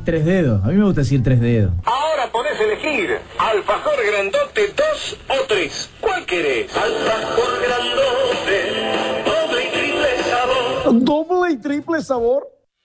Tres dedos. A mí me gusta decir tres dedos. Ahora podés elegir alfajor grandote 2 o 3. ¿Cuál querés? Alfajor grandote, doble y triple sabor. Doble y triple sabor.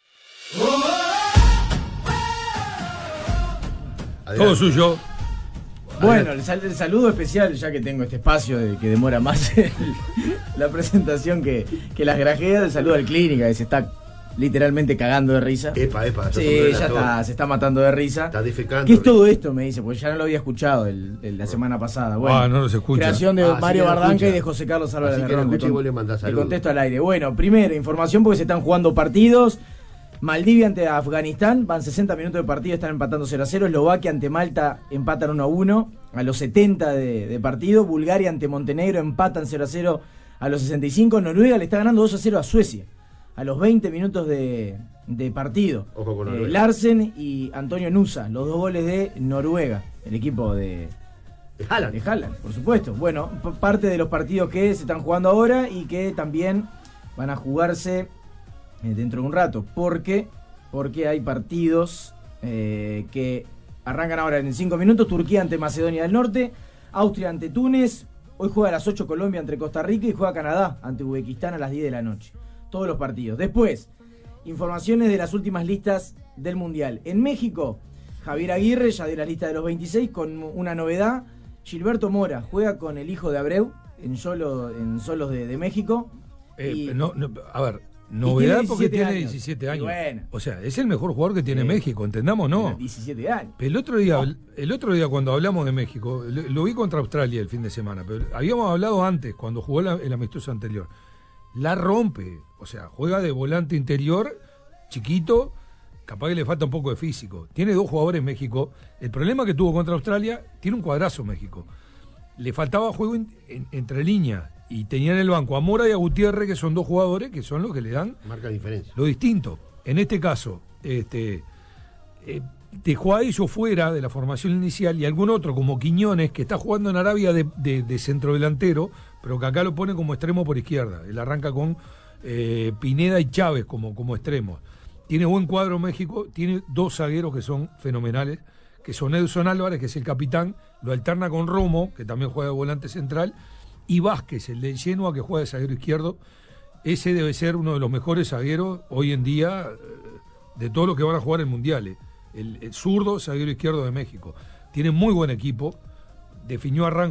Todo suyo. Bueno, el saludo especial, ya que tengo este espacio que demora más la presentación que las grajeas. El saludo al Clínica, que se está literalmente cagando de risa. Epa. Sí, ya está, se está matando de risa. Está defecando. ¿Qué es todo esto? Me dice, porque ya no lo había escuchado la semana pasada. Bueno, no los escucha. Creación de Mario sí Bardanca y de José Carlos Álvarez. Así que lo escucha y vos le mandás Te saludos. contesto al aire. Bueno, primero, información porque se están jugando partidos. Maldivia ante Afganistán, van 60 minutos de partido, están empatando 0-0. Eslovaquia ante Malta empatan 1-1 a los 70 de partido. Bulgaria ante Montenegro empatan 0-0 a los 65. Noruega le está ganando 2-0 a Suecia a los 20 minutos de partido. Ojo con Noruega. Larsen y Antonio Nusa, los dos goles de Noruega, el equipo de Haaland, por supuesto. Bueno, parte de los partidos que se están jugando ahora y que también van a jugarse dentro de un rato, porque hay partidos que arrancan ahora en 5 minutos. Turquía ante Macedonia del Norte, Austria ante Túnez, hoy juega a las 8 Colombia ante Costa Rica y juega Canadá ante Uzbekistán a las 10 de la noche. Todos los partidos. Después, informaciones de las últimas listas del Mundial. En México, Javier Aguirre ya de la lista de los 26 con una novedad. Gilberto Mora juega con el hijo de Abreu en Solos de México. A ver, novedad porque tiene años. 17 años. Bueno. O sea, es el mejor jugador que tiene México, entendamos, ¿no? 17 años. El otro día cuando hablamos de México, lo vi contra Australia el fin de semana, pero habíamos hablado antes, cuando jugó el amistoso anterior. La rompe, o sea, juega de volante interior, chiquito, capaz que le falta un poco de físico. Tiene 2 jugadores México. El problema que tuvo contra Australia, tiene un cuadrazo México. Le faltaba juego entre líneas. Y tenía en el banco a Mora y a Gutiérrez, que son 2 jugadores que son los que le dan marca diferencia. Lo distinto. En este caso, dejó a ellos fuera de la formación inicial y algún otro, como Quiñones, que está jugando en Arabia de centrodelantero, pero que acá lo pone como extremo por izquierda. Él arranca con Pineda y Chávez como extremos. Tiene buen cuadro México, tiene 2 zagueros que son fenomenales, que son Edson Álvarez, que es el capitán, lo alterna con Romo, que también juega de volante central, y Vázquez, el de Genoa, que juega de zaguero izquierdo. Ese debe ser uno de los mejores zagueros hoy en día de todos los que van a jugar el Mundial. El zurdo zaguero izquierdo de México. Tiene muy buen equipo, definió a